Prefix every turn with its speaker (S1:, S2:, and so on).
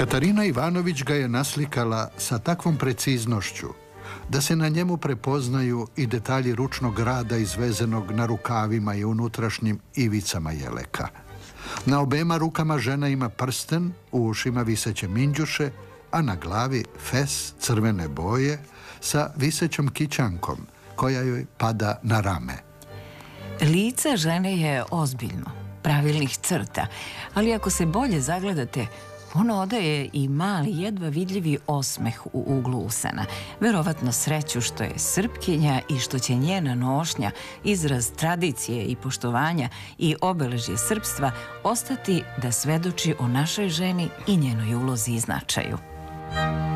S1: Katarina Ivanović ga je naslikala sa takvom preciznošću da se na njemu prepoznaju i detalji ručnog rada izvezenog na rukavima i unutrašnjim ivicama jeleka. Na obema rukama žena ima prsten, u ušima viseće minđuše, a na glavi fes crvene boje sa visećom kićankom koja joj pada na rame.
S2: Lice žene je ozbiljno, pravilnih crta, ali ako se bolje zagledate, ono odaje i mali, jedva vidljivi osmeh u uglu usana. Verovatno sreću što je Srpkinja i što će njena nošnja, izraz tradicije i poštovanja i obeležje srpstva, ostati da svedoči o našoj ženi i njenoj ulozi i značaju.